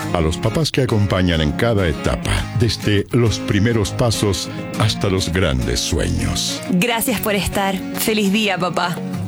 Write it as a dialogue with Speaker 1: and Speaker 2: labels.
Speaker 1: A los papás que acompañan en cada etapa, desde los primeros pasos hasta los grandes sueños.
Speaker 2: Gracias por estar. Feliz día, papá.